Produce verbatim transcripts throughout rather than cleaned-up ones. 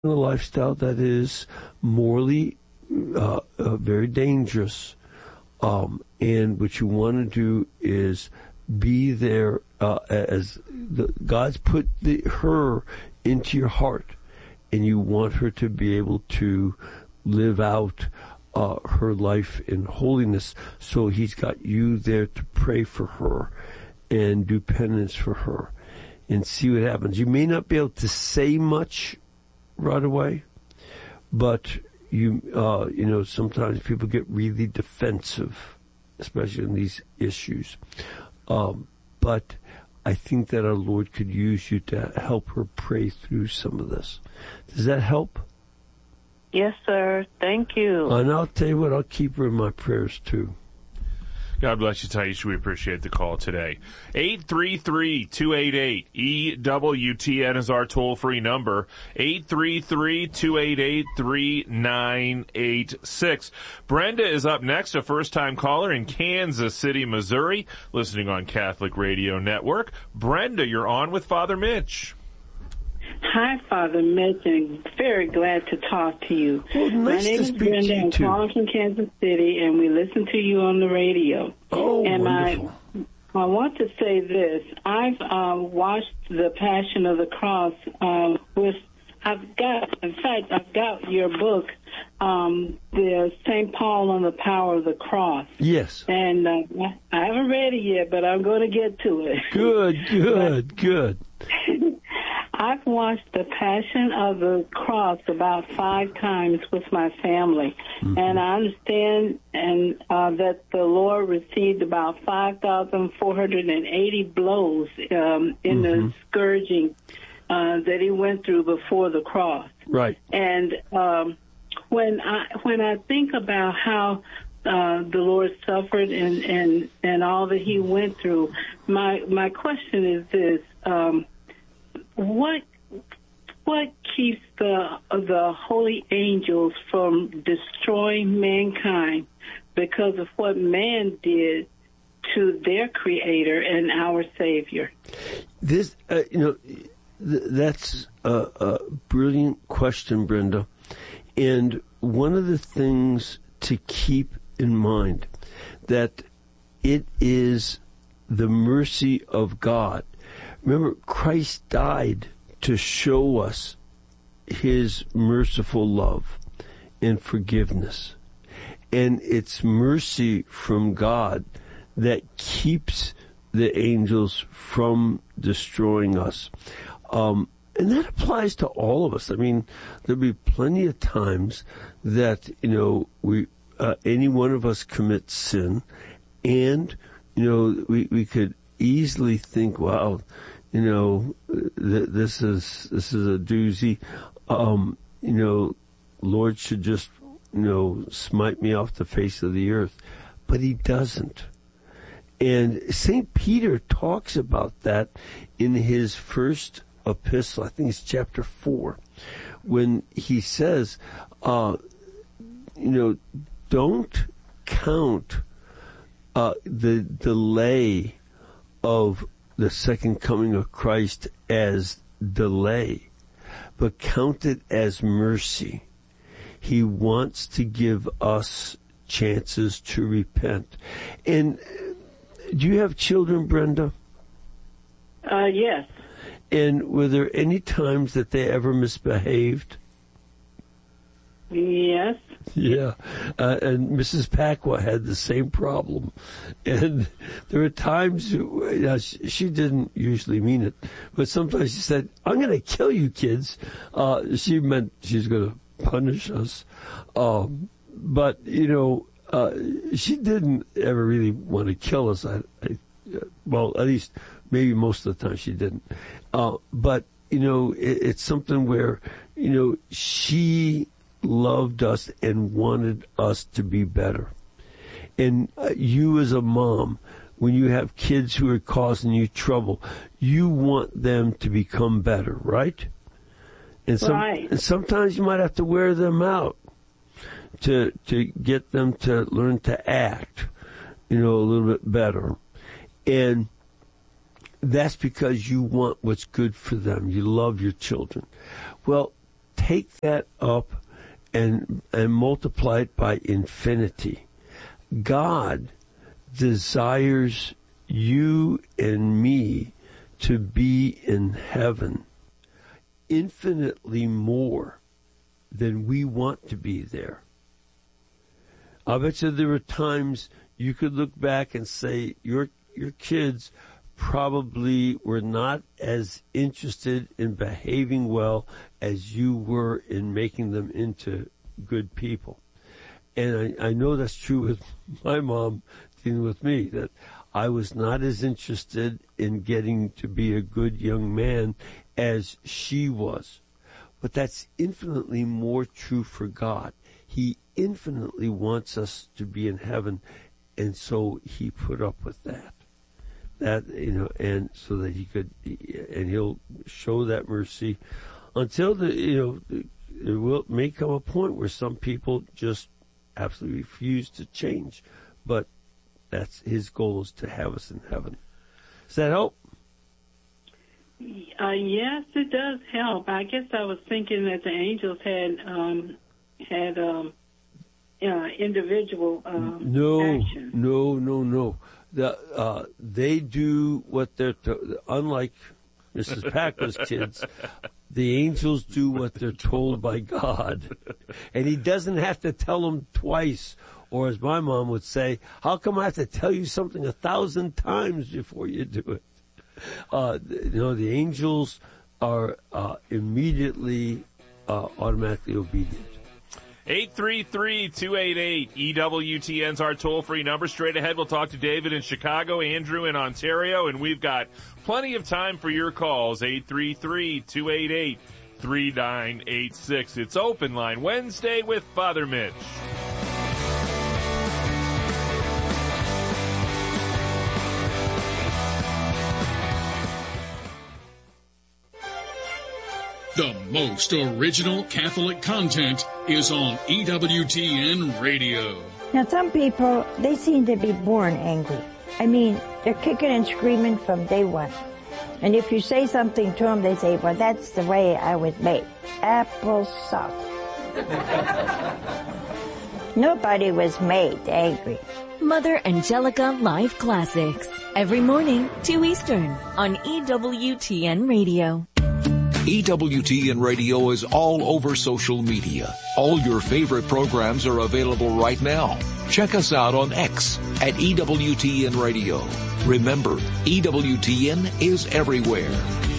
a lifestyle that is morally uh, uh, very dangerous. Um, and what you want to do is be there uh, as the, God's put the, her into your heart, and you want her to be able to live out uh, her life in holiness. So He's got you there to pray for her and do penance for her and see what happens. You may not be able to say much right away, but you, uh, you know, sometimes people get really defensive, especially in these issues. Um, but I think that our Lord could use you to help her pray through some of this. Does that help? Yes, sir. Thank you. And I'll tell you what, I'll keep her in my prayers too. God bless you, Taisha. We appreciate the call today. eight three three, two eight eight, E W T N is our toll-free number. eight three three, two eight eight, three nine eight six. Brenda is up next, a first-time caller in Kansas City, Missouri, listening on Catholic Radio Network. Brenda, you're on with Father Mitch. Hi, Father Mitch, and very glad to talk to you. Well, nice My name to is speak Brenda. to you I'm too. calling from Kansas City, and we listen to you on the radio. Oh, and wonderful. I, I want to say this. I've uh, watched The Passion of the Cross um, with, I've got, in fact, I've got your book, um, the Saint Paul on the Power of the Cross. Yes. And uh, I haven't read it yet, but I'm going to get to it. Good, good, but, good. I've watched The Passion of the Cross about five times with my family, mm-hmm. and I understand and uh, that the Lord received about five thousand four hundred eighty blows um, in mm-hmm. the scourging uh, that He went through before the cross. Right. And um, when I when I think about how uh, the Lord suffered and, and, and all that He went through, my my question is this. Um, What what keeps the the holy angels from destroying mankind because of what man did to their Creator and our Savior? This, uh, you know, th- that's a, a brilliant question, Brenda. And one of the things to keep in mind that it is the mercy of God. Remember, Christ died to show us His merciful love and forgiveness. And it's mercy from God that keeps the angels from destroying us. Um, and that applies to all of us. I mean, there'll be plenty of times that, you know, we, uh, any one of us commits sin, and, you know, we, we could easily think, wow, you know, th- this is this is a doozy. Um, you know, Lord should just, you know, smite me off the face of the earth. But He doesn't. And Saint Peter talks about that in his first epistle, I think it's chapter four, when he says, uh, you know, don't count uh, the delay of the second coming of Christ as delay, but count it as mercy. He wants to give us chances to repent. And do you have children, Brenda? Uh, yes. And were there any times that they ever misbehaved? Yes. Yeah, uh, and Missus Pacwa had the same problem, and there were times, you know, she, she didn't usually mean it, but sometimes she said, "I'm going to kill you, kids." Uh, she meant she's going to punish us, um, but you know, uh, she didn't ever really want to kill us. I, I, well, at least maybe most of the time she didn't, uh, but you know, it, it's something where you know she loved us and wanted us to be better. And uh, you as a mom, when you have kids who are causing you trouble, you want them to become better, right? And, some, right. and sometimes you might have to wear them out to to get them to learn to act, you know, a little bit better. And that's because you want what's good for them. You love your children. Well, take that up and and multiply it by infinity. God desires you and me to be in heaven infinitely more than we want to be there. I bet you there are times you could look back and say your your kids probably were not as interested in behaving well as you were in making them into good people. And I, I know that's true with my mom dealing with me, that I was not as interested in getting to be a good young man as she was. But that's infinitely more true for God. He infinitely wants us to be in heaven, and so he put up with that. That, you know, and so that he could, and he'll show that mercy until the, you know, there will may come a point where some people just absolutely refuse to change, but that's his goal, is to have us in heaven. Does that help? Uh, yes, it does help. I guess I was thinking that the angels had um, had um, uh, individual um, no, action. No, no, no. The, uh, they do what they're, to- unlike Missus Packer's kids, the angels do what they're told by God. And he doesn't have to tell them twice. Or as my mom would say, how come I have to tell you something a thousand times before you do it? Uh, you know, the angels are uh, immediately, uh, automatically obedient. eight three three, two eight eight, E W T N's our toll-free number. Straight ahead, we'll talk to David in Chicago, Andrew in Ontario, and we've got plenty of time for your calls. eight three three, two eight eight, three nine eight six. It's Open Line Wednesday with Father Mitch. The most original Catholic content is on E W T N Radio. Now, some people, they seem to be born angry. I mean, they're kicking and screaming from day one. And if you say something to them, they say, well, that's the way I was made. Applesauce. Nobody was made angry. Mother Angelica Live Classics. Every morning, two Eastern, on E W T N Radio. E W T N Radio is all over social media. All your favorite programs are available right now. Check us out on X at E W T N Radio. Remember, E W T N is everywhere.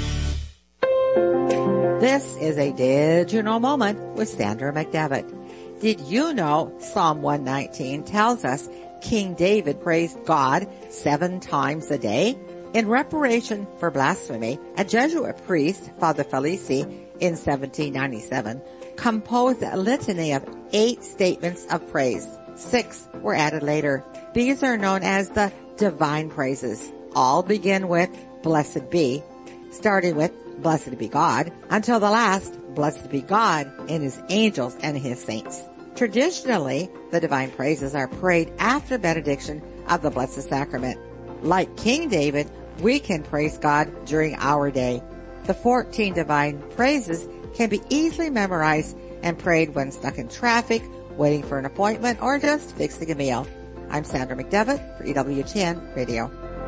This is a Did You Know moment with Sandra McDevitt. Did you know Psalm one nineteen tells us King David praised God seven times a day? In reparation for blasphemy, a Jesuit priest, Father Felici, in seventeen ninety-seven, composed a litany of eight statements of praise. Six were added later. These are known as the divine praises. All begin with blessed be, starting with blessed be God, until the last, blessed be God and his angels and his saints. Traditionally, the divine praises are prayed after benediction of the Blessed Sacrament. Like King David, we can praise God during our day. The fourteen divine praises can be easily memorized and prayed when stuck in traffic, waiting for an appointment, or just fixing a meal. I'm Sandra McDevitt for E W T N Radio.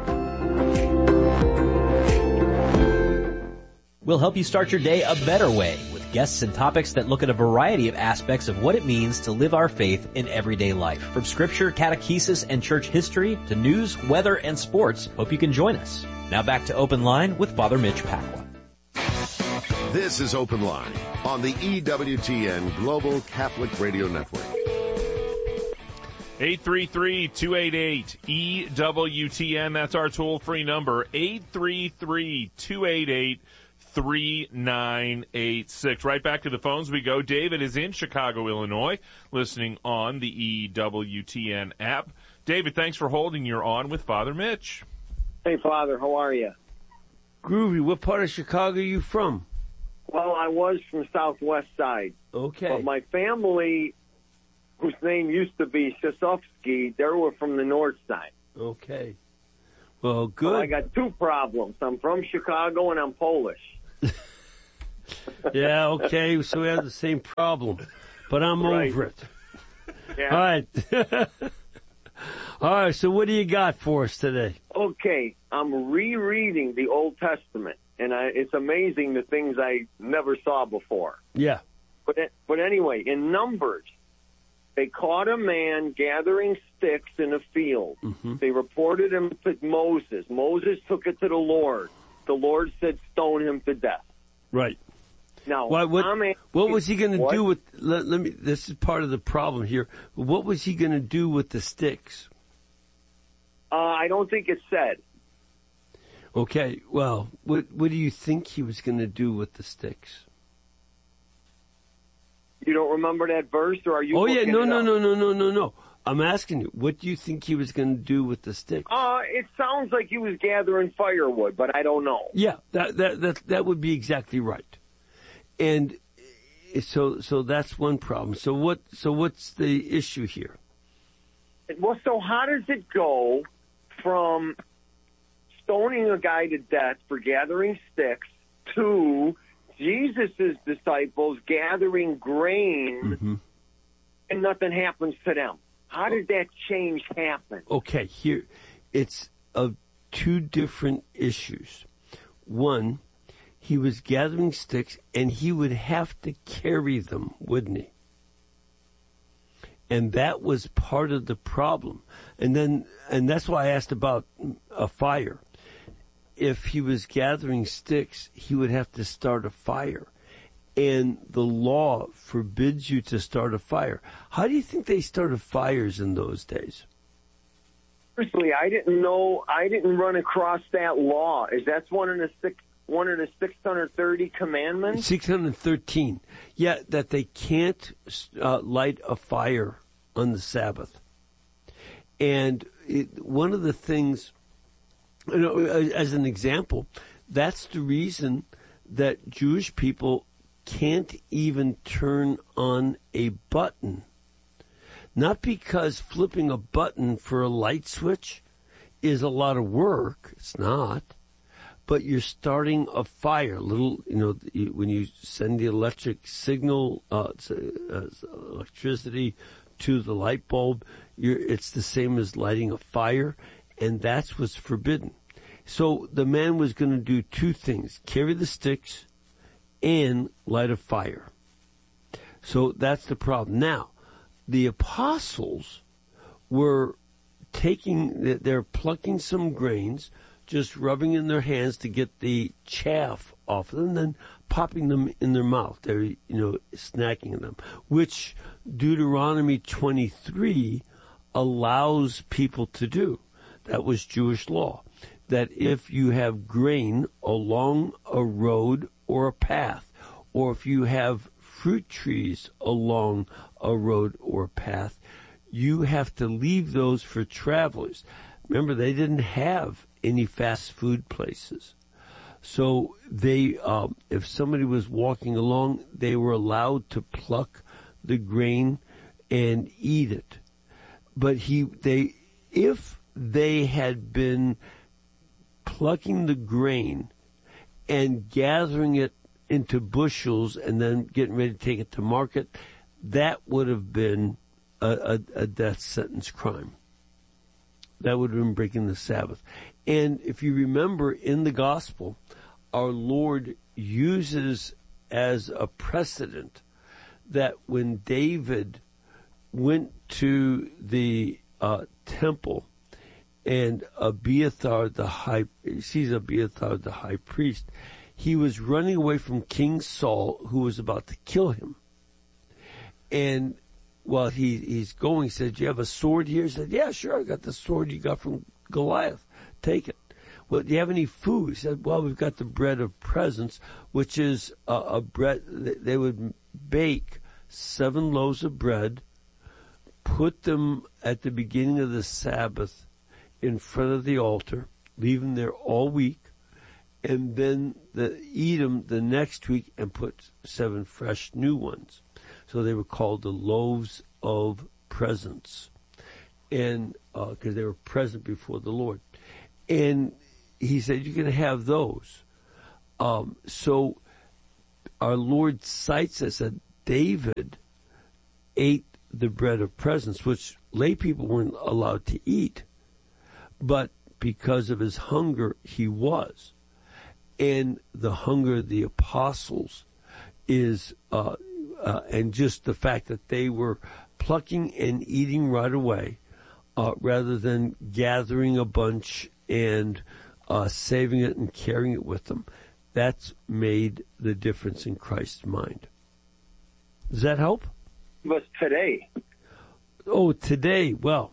We'll help you start your day a better way with guests and topics that look at a variety of aspects of what it means to live our faith in everyday life. From scripture, catechesis, and church history to news, weather, and sports, hope you can join us. Now back to Open Line with Father Mitch Pacwa. This is Open Line on the E W T N Global Catholic Radio Network. eight three three, two eight eight, E W T N. That's our toll-free number, eight three three, two eight eight, three nine eight six. Right back to the phones we go. David is in Chicago, Illinois, listening on the E W T N app. David, thanks for holding. You're on with Father Mitch. Hey, Father, how are you? Groovy. What part of Chicago are you from? Well, I was from Southwest Side. Okay. But my family, whose name used to be Sosovsky, they were from the North Side. Okay. Well, good. So I got two problems. I'm from Chicago and I'm Polish. Yeah, okay, so we have the same problem, but I'm Right. over it. Yeah. All right. All right, so what do you got for us today? Okay, I'm rereading the Old Testament, and I, it's amazing the things I never saw before. Yeah. But but anyway, in Numbers, they caught a man gathering sticks in a field. Mm-hmm. They reported him to Moses. Moses took it to the Lord. The Lord said, stone him to death. Right. Now, Why, what, I'm asking, what was he going to what? do with, let, let me, this is part of the problem here. What was he going to do with the sticks? Uh, I don't think it said. Okay, well, what, what do you think he was going to do with the sticks? You don't remember that verse, or are you? Oh, yeah, looking no, it no, up? no, no, no, no, no. I'm asking you, what do you think he was going to do with the sticks? Uh, it sounds like he was gathering firewood, but I don't know. Yeah, that that that that would be exactly right. And so so that's one problem. So what so what's the issue here? Well, so how does it go from stoning a guy to death for gathering sticks to Jesus' disciples gathering grain Mm-hmm. and nothing happens to them? How did that change happen? Okay, here it's of two different issues. One, he was gathering sticks and he would have to carry them, wouldn't he? And that was part of the problem. And then, and that's why I asked about a fire. If he was gathering sticks, he would have to start a fire. And the law forbids you to start a fire. How do you think they started fires in those days? Personally, I didn't know. I didn't run across that law. Is that one of the six, one of the six hundred thirty commandments? six hundred thirteen. Yeah, that they can't uh, light a fire on the Sabbath. And it, one of the things, you know, as an example, that's the reason that Jewish people can't even turn on a button. Not because flipping a button for a light switch is a lot of work. It's not. But you're starting a fire. Little, you know, when you send the electric signal, uh, electricity to the light bulb, you're, it's the same as lighting a fire, and that's what's forbidden. So the man was going to do two things: carry the sticks and light a fire. So that's the problem. Now, the apostles were taking, they're plucking some grains, just rubbing in their hands to get the chaff off of them, and then popping them in their mouth. They're, you know, snacking them, which Deuteronomy twenty-three allows people to do. That was Jewish law. That if you have grain along a road or a path, or if you have fruit trees along a road or a path, you have to leave those for travelers. Remember, they didn't have any fast food places. So they, um, if somebody was walking along, they were allowed to pluck the grain and eat it. But he, they, if they had been plucking the grain and gathering it into bushels and then getting ready to take it to market, that would have been a, a, a death sentence crime. That would have been breaking the Sabbath. And if you remember in the gospel, our Lord uses as a precedent that when David went to the uh, temple and Abiathar the high, he sees Abiathar the high priest, he was running away from King Saul, who was about to kill him. And while he, he's going, he said, "Do you have a sword here?" He said, "Yeah, sure, I got the sword you got from Goliath. Take it." "Well, do you have any food?" He said, "Well, we've got the bread of presence," which is a, a bread. They would bake seven loaves of bread, put them at the beginning of the Sabbath in front of the altar, leave them there all week, and then the, eat them the next week and put seven fresh new ones. So they were called the loaves of presence, and because uh, they were present before the Lord. And he said, "You can have those." Um, so our Lord cites us that David ate the bread of presence, which lay people weren't allowed to eat, but because of his hunger, he was. And the hunger of the apostles is, uh, uh, and just the fact that they were plucking and eating right away, uh, rather than gathering a bunch and uh, saving it and carrying it with them. That's made the difference in Christ's mind. Does that help? But today. Oh, today. Well,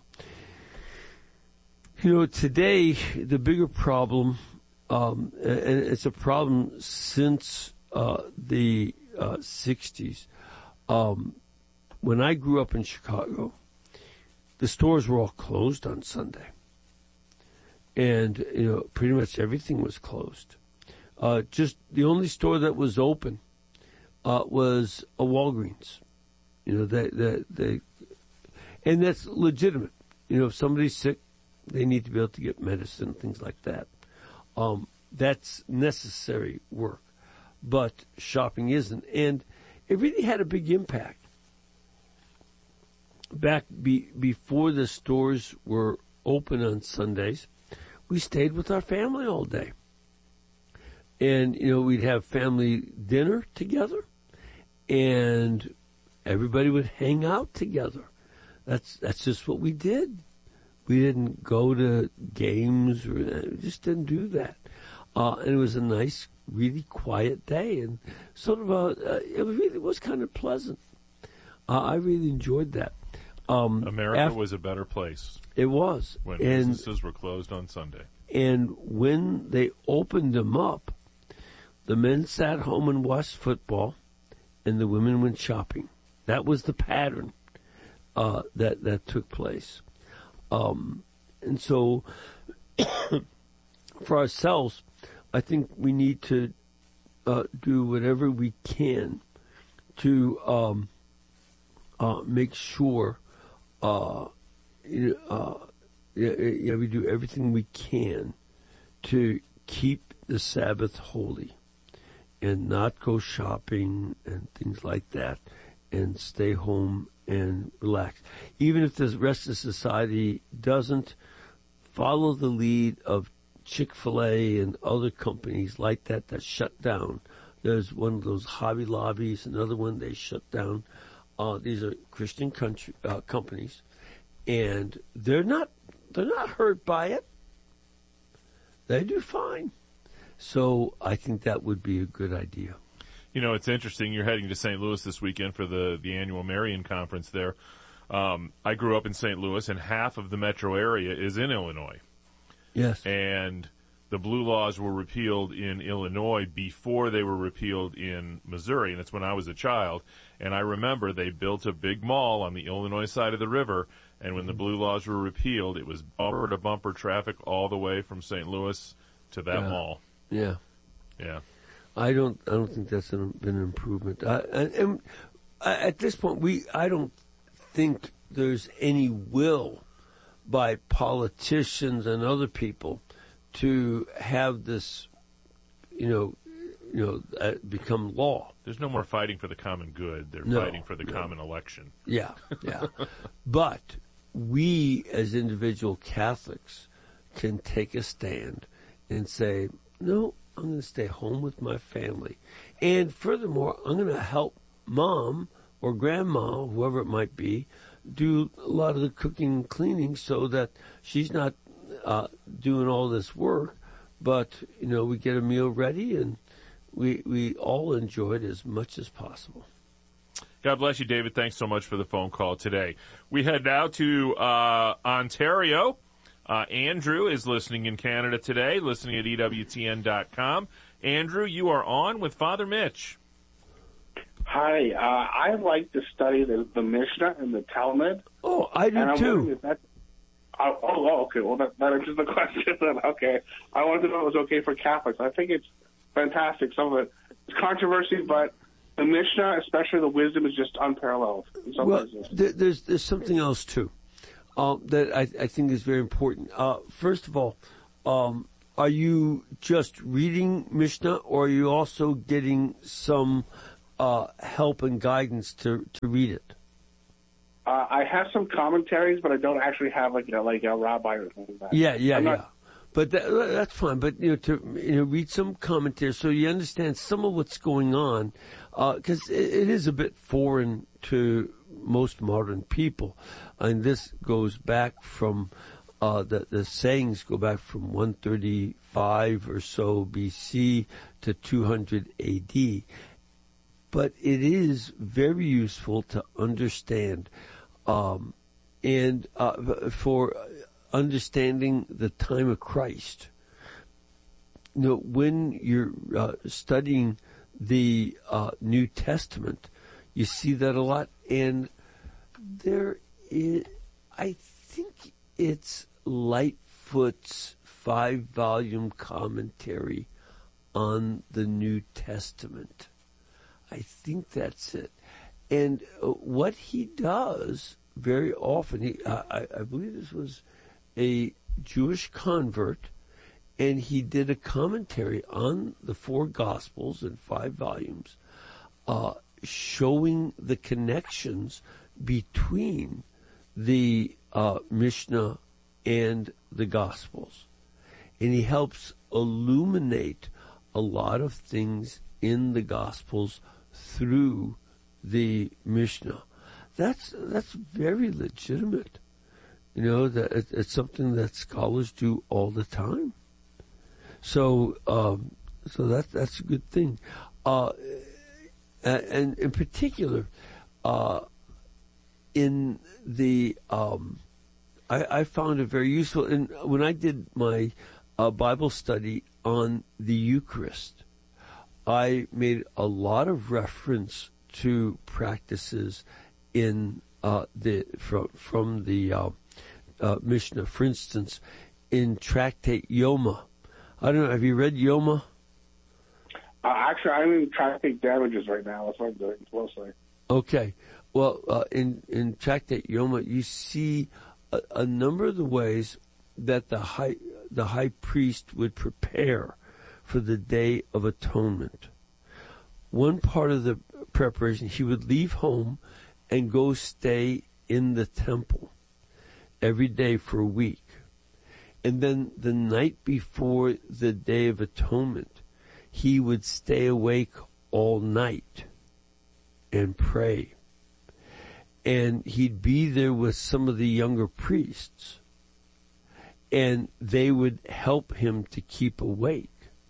you know, today the bigger problem, um, and it's a problem since uh, the uh, sixties. Um, when I grew up in Chicago, the stores were all closed on Sunday. And, you know, pretty much everything was closed. Uh, just the only store that was open uh, was a Walgreens. You know, they, they, they, and that's legitimate. You know, if somebody's sick, they need to be able to get medicine, things like that. Um, that's necessary work. But shopping isn't. And it really had a big impact. Back be, before the stores were open on Sundays, we stayed with our family all day. And, you know, we'd have family dinner together, and everybody would hang out together. That's that's just what we did. We didn't go to games, or we just didn't do that. Uh, and it was a nice, really quiet day, and sort of a, uh, it really was kind of pleasant. Uh, I really enjoyed that. Um, America after, was a better place. It was. When and, businesses were closed on Sunday. And when they opened them up, the men sat home and watched football, and the women went shopping. That was the pattern uh, that that took place. Um, and so, for ourselves, I think we need to uh, do whatever we can to um, uh, make sure uh, you know, uh, yeah, yeah, we do everything we can to keep the Sabbath holy and not go shopping and things like that, and stay home and relax. Even if the rest of society doesn't follow the lead of Chick-fil-A and other companies like that that shut down. There's one of those Hobby Lobbies, another one they shut down. Uh, these are Christian country, uh, companies, and they're not they're not hurt by it. They do fine. So I think that would be a good idea. You know, it's interesting. You're heading to Saint Louis this weekend for the, the annual Marian Conference there. Um, I grew up in Saint Louis, and half of the metro area is in Illinois. Yes. And the blue laws were repealed in Illinois before they were repealed in Missouri, and it's when I was a child. And I remember they built a big mall on the Illinois side of the river, and when the blue laws were repealed, it was bumper-to-bumper traffic all the way from Saint Louis to that yeah. mall. Yeah. Yeah. I don't. I don't think that's an, been an improvement. I, and, and at this point, we. I don't think there's any will by politicians and other people to have this, you know, you know, uh, become law. There's no more fighting for the common good. They're no, fighting for the no. common election. Yeah, yeah. But we, as individual Catholics, can take a stand and say, no, I'm going to stay home with my family. And furthermore, I'm going to help mom or grandma, whoever it might be, do a lot of the cooking and cleaning so that she's not uh, doing all this work, but, you know, we get a meal ready and we, we all enjoy it as much as possible. God bless you, David. Thanks so much for the phone call today. We head now to uh, Ontario. Uh, Andrew is listening in Canada today, listening at E W T N dot com. Andrew, you are on with Father Mitch. Hi. Uh, I like to study the, the Mishnah and the Talmud. Oh, I do and I'm too. If that, oh, oh, okay. Well, that, that answers the question then. Okay. I wanted to know if it was okay for Catholics. I think it's fantastic. Some of it is controversy, but the Mishnah, especially the wisdom, is just unparalleled. In some well, places. There, there's there's something else too uh, that I, I think is very important. Uh, first of all, um, are you just reading Mishnah, or are you also getting some uh, help and guidance to, to read it? Uh, I have some commentaries, but I don't actually have like you know, like a rabbi or something like that. Yeah, yeah, I'm yeah. not, But that, that's fine. But you know, to you know, read some commentaries so you understand some of what's going on, because uh, it, it is a bit foreign to most modern people, and this goes back from uh, the the sayings go back from one thirty-five or so B C to two hundred A D. But it is very useful to understand, um, and uh, for understanding the time of Christ. You know, when you're uh, studying the uh, New Testament, you see that a lot, and there is, I think it's Lightfoot's five-volume commentary on the New Testament. I think that's it. And uh, what he does very often, he, I, I believe this was a Jewish convert, and he did a commentary on the four Gospels in five volumes, uh, showing the connections between the uh, Mishnah and the Gospels. And he helps illuminate a lot of things in the Gospels through the Mishnah. That's that's very legitimate. You know, that it, it's something that scholars do all the time. So, um, so that that's a good thing. Uh, and in particular, uh, in the, um, I, I found it very useful. And when I did my uh, Bible study on the Eucharist, I made a lot of reference to practices in uh, the from from the uh, uh, Mishnah. For instance, in Tractate Yoma, I don't know. Have you read Yoma? Uh, actually, I'm in Tractate Damages right now. That's what I'm doing closely. Okay. Well, uh, in in Tractate Yoma, you see a, a number of the ways that the high the high priest would prepare for the Day of Atonement. One part of the preparation, he would leave home and go stay in the temple every day for a week. And then the night before the Day of Atonement, he would stay awake all night and pray. And he'd be there with some of the younger priests, and they would help him to keep awake.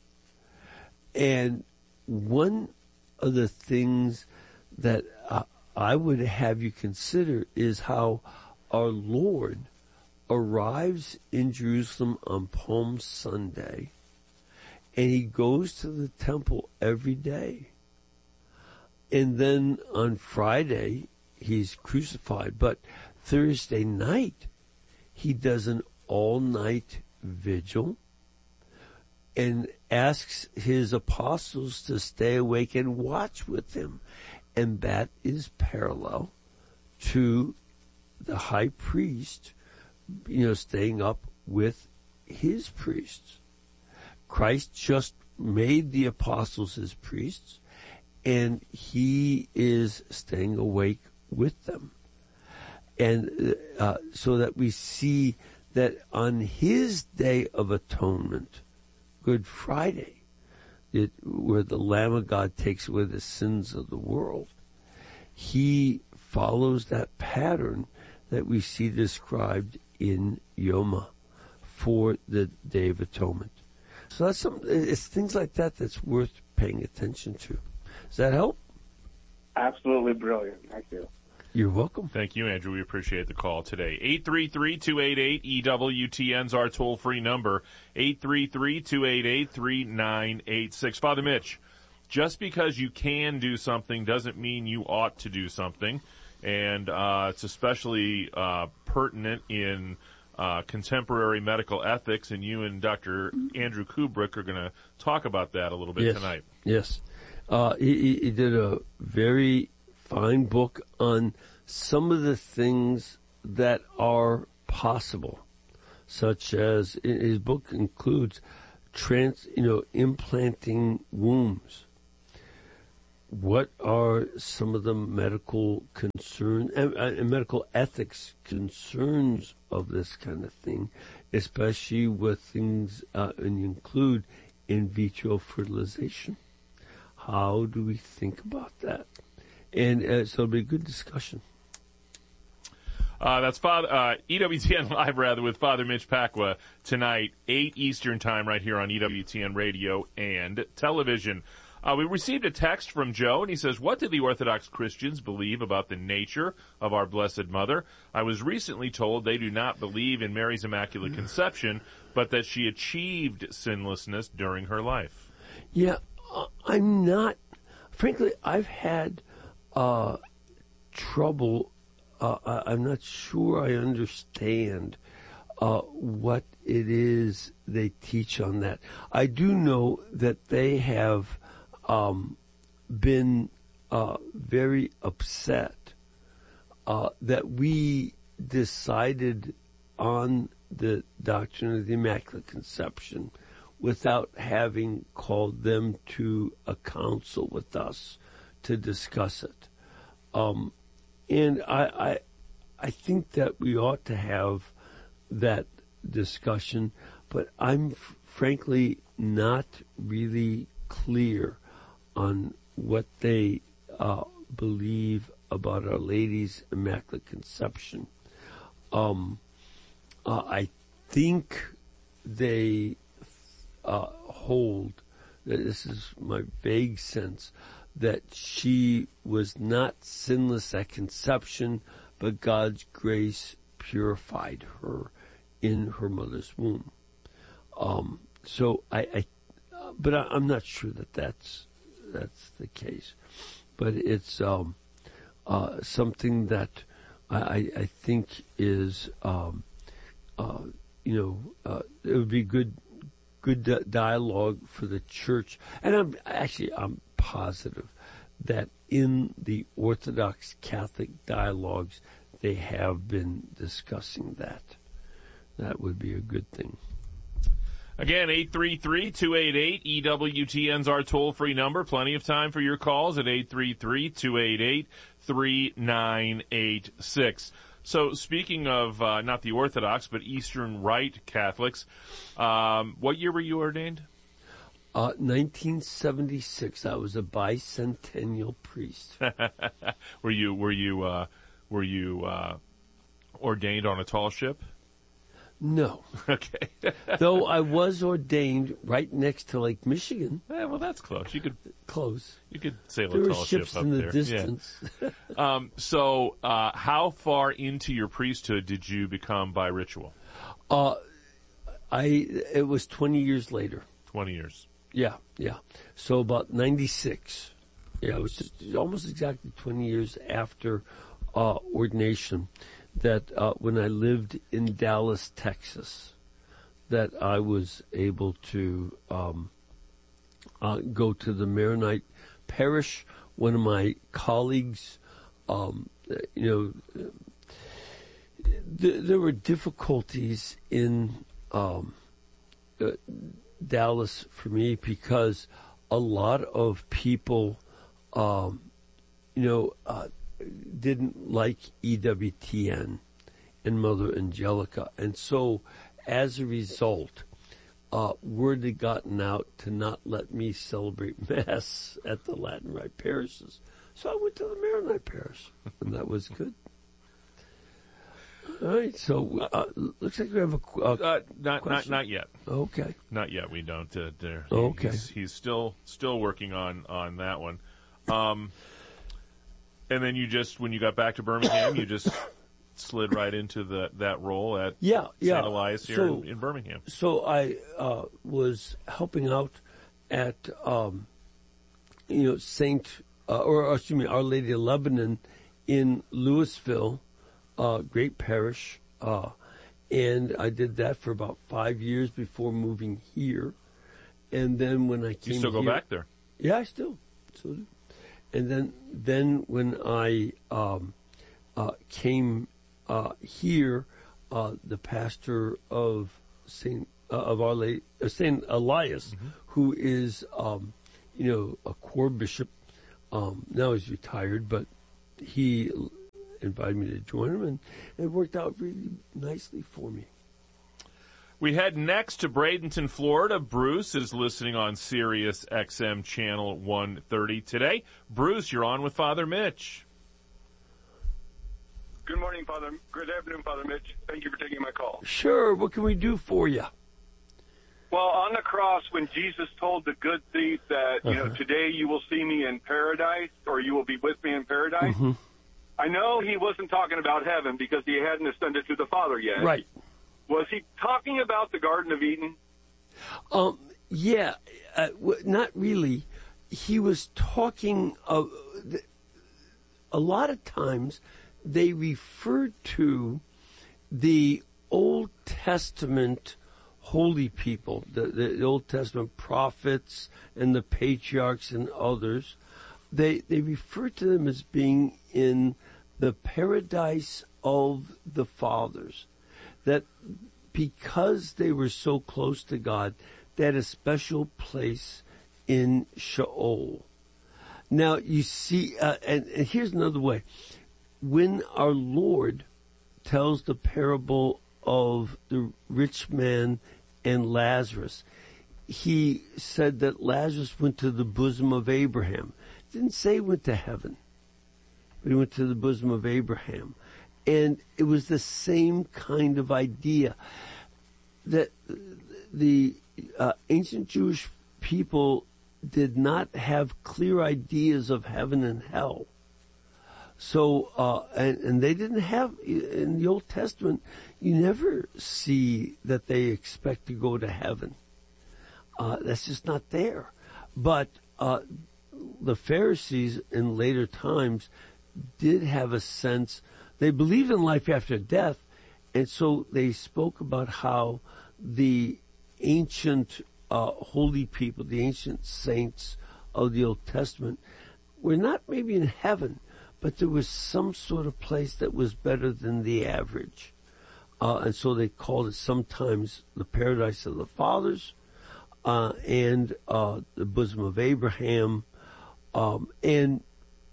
And one of the things that uh, I would have you consider is how our Lord arrives in Jerusalem on Palm Sunday, and he goes to the temple every day. And then on Friday, he's crucified. But Thursday night, he does an all-night vigil and asks his apostles to stay awake and watch with him. And that is parallel to the high priest, you know, staying up with his priests. Christ just made the apostles his priests, and he is staying awake with them. And uh, so that we see that on his Day of Atonement, Good Friday, it, where the Lamb of God takes away the sins of the world, he follows that pattern that we see described in Yoma for the Day of Atonement. So that's some, it's things like that that's worth paying attention to. Does that help? Absolutely brilliant. Thank you. You're welcome. Thank you, Andrew. We appreciate the call today. eight three three, two eight eight, E W T N is our toll-free number. eight three three, two eight eight, three nine eight six. Father Mitch, just because you can do something doesn't mean you ought to do something. And uh, it's especially uh, pertinent in uh, contemporary medical ethics, and you and Doctor Andrew Kubrick are going to talk about that a little bit yes. tonight. Yes. Uh, he, he did a very fine book on some of the things that are possible, such as his book includes trans, you know, implanting wombs. What are some of the medical concerns and, and medical ethics concerns of this kind of thing, especially with things, uh, and you include in vitro fertilization? How do we think about that? And uh, so it'll be a good discussion. Uh, that's Father, uh, E W T N Live, rather, with Father Mitch Pacwa tonight, eight Eastern Time, right here on E W T N Radio and Television. Uh, we received a text from Joe, and he says, what do the Orthodox Christians believe about the nature of our Blessed Mother? I was recently told they do not believe in Mary's Immaculate Conception, but that she achieved sinlessness during her life. Yeah, uh, I'm not, frankly, I've had uh, trouble, uh, I, I'm not sure I understand uh, what it is they teach on that. I do know that they have Um, been uh, very upset uh, that we decided on the doctrine of the Immaculate Conception without having called them to a council with us to discuss it. Um, and I, I, I think that we ought to have that discussion, but I'm f- frankly not really clear on what they uh, believe about Our Lady's Immaculate Conception. Um, uh, I think they uh, hold, this is my vague sense, that she was not sinless at conception, but God's grace purified her in her mother's womb. Um, so I, I uh, but I, I'm not sure that that's that's the case, but it's um, uh, something that I, I think is, um, uh, you know, uh, it would be good, good di- dialogue for the church. And I'm actually I'm positive that in the Orthodox Catholic dialogues they have been discussing that. That would be a good thing. Again, eight three three, two eight eight, E W T N's our toll-free number. Plenty of time for your calls at eight three three, two eight eight, three nine eight six. So speaking of uh, not the Orthodox, but Eastern Rite Catholics, um, what year were you ordained? Uh, nineteen seventy-six. I was a bicentennial priest. were you, were you, uh, were you, uh, ordained on a tall ship? No. Okay. Though I was ordained right next to Lake Michigan. Yeah, well, that's close. You could close. You could sail there a tall ship ship up in the there. distance. Yeah. um, so, uh, how far into your priesthood did you become by ritual? Uh, I it was twenty years later. Twenty years. Yeah, yeah. So about ninety-six. Yeah, it was just almost exactly twenty years after uh, ordination. That uh, when I lived in Dallas, Texas, that I was able to um, uh, go to the Maronite parish. One of my colleagues, um, you know, th- there were difficulties in um, uh, Dallas for me because a lot of people, um, you know, uh, didn't like E W T N and Mother Angelica. And so, as a result, uh, word had gotten out to not let me celebrate Mass at the Latin Rite parishes. So I went to the Maronite parish, and that was good. All right, so uh, looks like we have a uh, uh, not, question. not not yet. Okay, not yet. We don't. Uh, there. Okay, he's, he's still still working on on that one. Um, and then you just when you got back to Birmingham, you just slid right into the that role at yeah yeah Saint Elias here so, in, in Birmingham. So I uh, was helping out at um, you know Saint uh, or, or excuse me Our Lady of Lebanon in Louisville. Uh, great parish, uh, and I did that for about five years before moving here. And then when I came, you still go here, back there? Yeah, I still, still do. And then, then when I um, uh, came uh, here, uh, the pastor of Saint uh, of Our Lady, uh, Saint Elias, mm-hmm. who is, um, you know, a core bishop. Um, now he's retired, but he invited me to join him, and it worked out really nicely for me. We head next to Bradenton, Florida. Bruce is listening on Sirius X M Channel one thirty today. Bruce, you're on with Father Mitch. Good morning, Father. Good afternoon, Father Mitch. Thank you for taking my call. Sure. What can we do for you? Well, on the cross, when Jesus told the good thief that, you uh-huh. know, today you will see me in paradise, or you will be with me in paradise, mm-hmm. I know he wasn't talking about heaven because he hadn't ascended to the Father yet. Right. Was he talking about the Garden of Eden? Um, yeah, uh, w- not really. He was talking of, the, a lot of times they referred to the Old Testament holy people, the, the Old Testament prophets and the patriarchs and others. They, they referred to them as being in the paradise of the fathers. That because they were so close to God, they had a special place in Sheol. Now, you see, uh, and, and here's another way. When our Lord tells the parable of the rich man and Lazarus, he said that Lazarus went to the bosom of Abraham. Didn't say he went to heaven, but he went to the bosom of Abraham. And it was the same kind of idea that the uh, ancient Jewish people did not have clear ideas of heaven and hell. So, uh, and, and they didn't have, in the Old Testament, you never see that they expect to go to heaven. Uh, that's just not there. But uh, the Pharisees in later times did have a sense. They believed in life after death, and so they spoke about how the ancient uh, holy people, the ancient saints of the Old Testament, were not maybe in heaven, but there was some sort of place that was better than the average. Uh, and so they called it sometimes the paradise of the fathers uh, and uh, the bosom of Abraham. Um, and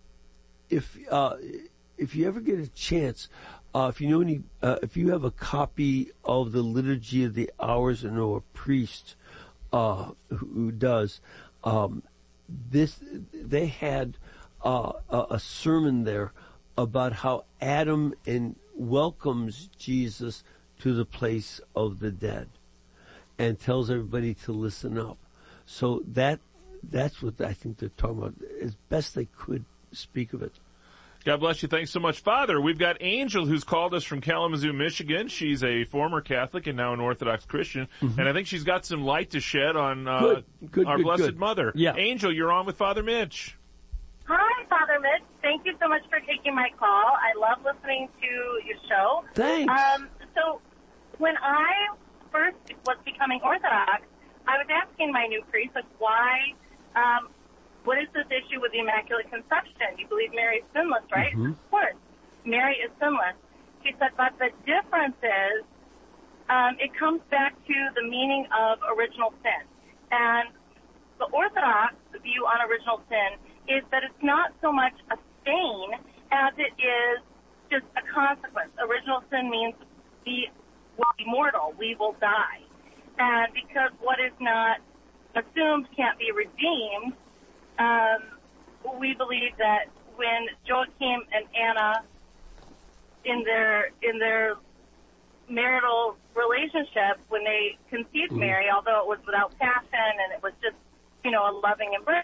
if... Uh, If you ever get a chance, uh, if you know any, uh, if you have a copy of the Liturgy of the Hours and know a priest uh, who, who does, um, this they had uh, a, a sermon there about how Adam and welcomes Jesus to the place of the dead, and tells everybody to listen up. So that that's what I think they're talking about, as best they could speak of it. God bless you. Thanks so much, Father. We've got Angel, who's called us from Kalamazoo, Michigan. She's a former Catholic and now an Orthodox Christian, mm-hmm. and I think she's got some light to shed on uh, good, good, our good, Blessed good. Mother. Yeah. Angel, you're on with Father Mitch. Hi, Father Mitch. Thank you so much for taking my call. I love listening to your show. Thanks. Um, so when I first was becoming Orthodox, I was asking my new priest, like, why... Um, what is this issue with the Immaculate Conception? You believe Mary is sinless, right? Mm-hmm. Of course. Mary is sinless. She said, but the difference is um, it comes back to the meaning of original sin. And the Orthodox view on original sin is that it's not so much a stain as it is just a consequence. Original sin means we will be mortal. We will die. And because what is not assumed can't be redeemed, Um, we believe that when Joachim and Anna, in their in their marital relationship, when they conceived mm-hmm. Mary, although it was without passion and it was just, you know, a loving embrace,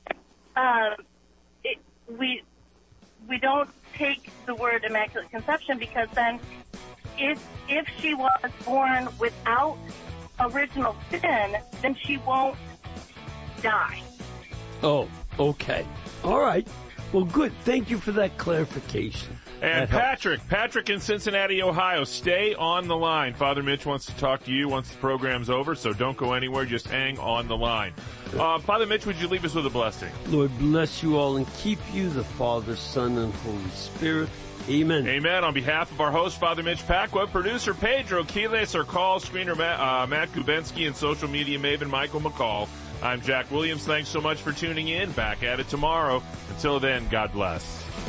um, it, we we don't take the word Immaculate Conception, because then if if she was born without original sin, then she won't die. Oh, okay. All right. Well, good. Thank you for that clarification. And that Patrick, helps. Patrick in Cincinnati, Ohio, stay on the line. Father Mitch wants to talk to you once the program's over, so don't go anywhere. Just hang on the line. Uh, Father Mitch, would you leave us with a blessing? Lord bless you all and keep you, the Father, Son, and Holy Spirit. Amen. Amen. On behalf of our host, Father Mitch Pacwa, producer Pedro Quiles, our call screener Matt, uh, Matt Gubensky, and social media maven Michael McCall, I'm Jack Williams. Thanks so much for tuning in. Back at it tomorrow. Until then, God bless.